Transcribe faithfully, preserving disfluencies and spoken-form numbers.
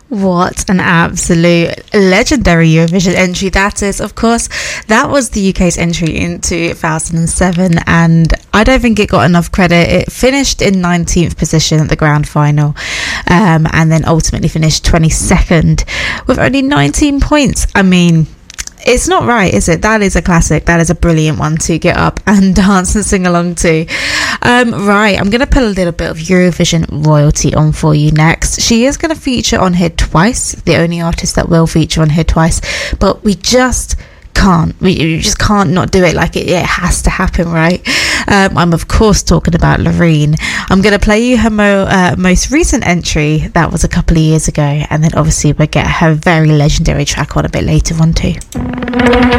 What an absolute legendary Eurovision entry that is. Of course, that was the U K's entry in two thousand seven, and I don't think it got enough credit. It finished in nineteenth position at the grand final, um, and then ultimately finished twenty-second with only nineteen points. I mean, it's not right, is it? That is a classic. That is a brilliant one to get up and dance and sing along to. Um, right, I'm going to put a little bit of Eurovision royalty on for you next. She is going to feature on here twice, the only artist that will feature on here twice, but we just can't. We, we just can't not do it. Like, it, it has to happen, right? Um, I'm, of course, talking about Loreen. I'm going to play you her mo- uh, most recent entry. That was a couple of years ago, and then obviously we'll get her very legendary track on a bit later on too.